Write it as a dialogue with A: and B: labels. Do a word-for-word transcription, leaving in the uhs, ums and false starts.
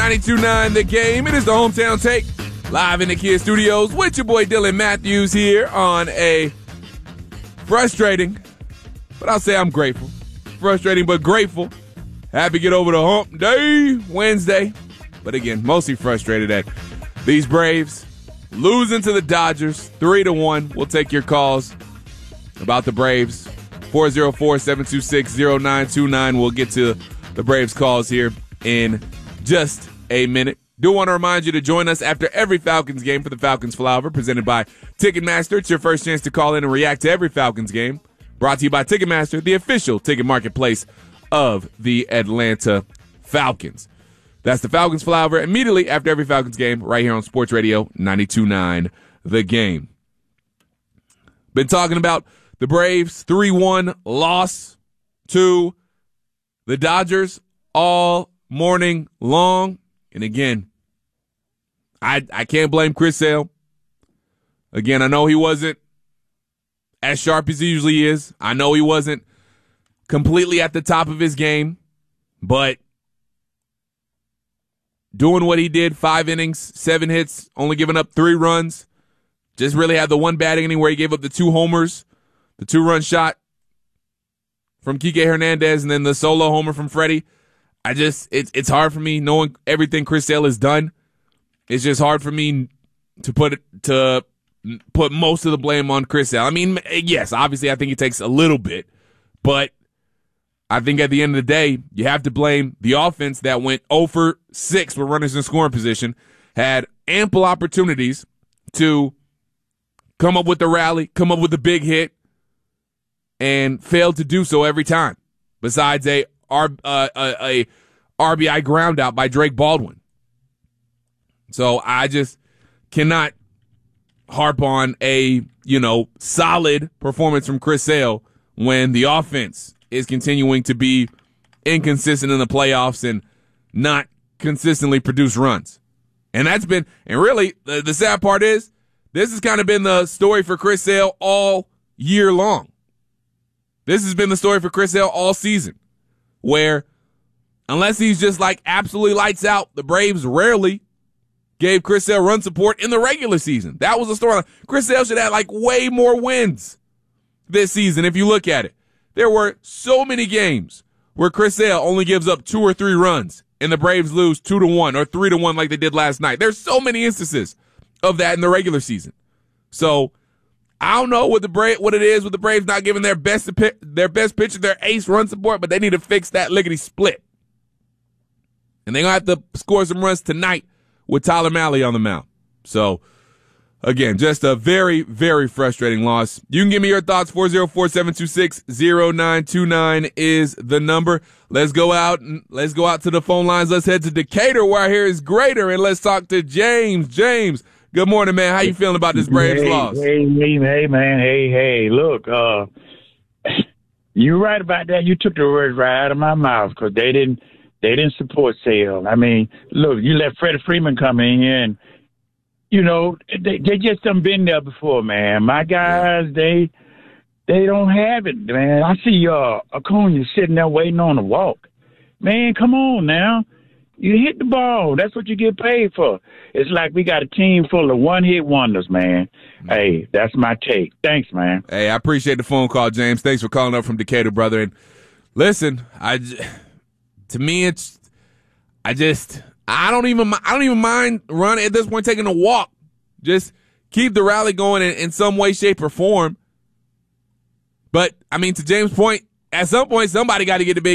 A: ninety-two point nine The Game. It is the Hometown Take, live in the Kia Studios with your boy Dylan Matthews here on a frustrating, but I'll say I'm grateful. Frustrating but grateful. Happy to get over the hump day, Wednesday. But again, mostly frustrated at these Braves losing to the Dodgers three to one. We'll take your calls about the Braves. four oh four, seven two six, oh nine two nine. We'll get to the Braves calls here in just a minute. Do want to remind you to join us after every Falcons game for the Falcons Flyover, presented by Ticketmaster. It's your first chance to call in and react to every Falcons game. Brought to you by Ticketmaster, the official ticket marketplace of the Atlanta Falcons. That's the Falcons Flyover immediately after every Falcons game right here on Sports Radio ninety-two point nine The Game. Been talking about the Braves three one loss to the Dodgers all morning long. And again, I I can't blame Chris Sale. Again, I know he wasn't as sharp as he usually is. I know he wasn't completely at the top of his game, but doing what he did, five innings, seven hits, only giving up three runs. Just really had the one bad inning where he gave up the two homers, the two-run shot from Kike Hernandez, and then the solo homer from Freddie. I just, it's it's hard for me knowing everything Chris Sale has done. It's just hard for me to put it, to put most of the blame on Chris Sale. I mean, yes, obviously I think it takes a little bit, but I think at the end of the day, you have to blame the offense that went oh for six with runners in scoring position, had ample opportunities to come up with the rally, come up with the big hit, and failed to do so every time, besides a, uh, a, a R B I ground out by Drake Baldwin. So I just cannot harp on a, you know, solid performance from Chris Sale when the offense is continuing to be inconsistent in the playoffs and not consistently produce runs. And that's been, and really, the, the sad part is, this has kind of been the story for Chris Sale all year long. This has been the story for Chris Sale all season, where unless he's just like absolutely lights out, the Braves rarely gave Chris Sale run support in the regular season. That was the storyline. Chris Sale should have like way more wins this season if you look at it. There were so many games where Chris Sale only gives up two or three runs and the Braves lose two to one or three to one like they did last night. There's so many instances of that in the regular season. So I don't know what the Bra- what it is with the Braves not giving their best their best pitcher their ace run support, but they need to fix that lickety split. And they're going to have to score some runs tonight with Tyler Mahle on the mound. So, again, just a very, very frustrating loss. You can give me your thoughts. four oh four, seven two six, oh nine two nine is the number. Let's go out and let's go out to the phone lines. Let's head to Decatur, where I hear is greater, and let's talk to James. James, good morning, man. How you feeling about this Braves
B: hey,
A: loss?
B: Hey, hey, hey, man. Hey, hey. Look, uh, you're right about that. You took the words right out of my mouth because they didn't, they didn't support Sale. I mean, look, you let Freddie Freeman come in here and, you know, they, they just done been there before, man. My guys, they they don't have it, man. I see uh, Acuna sitting there waiting on the walk. Man, come on now. You hit the ball. That's what you get paid for. It's like we got a team full of one-hit wonders, man. Mm-hmm. Hey, that's my take. Thanks, man.
A: Hey, I appreciate the phone call, James. Thanks for calling up from Decatur, brother. And listen, I, to me, it's, I just, I don't even, I don't even mind running at this point, taking a walk. Just keep the rally going in, in some way, shape, or form. But I mean, to James' point, at some point, somebody got to get a big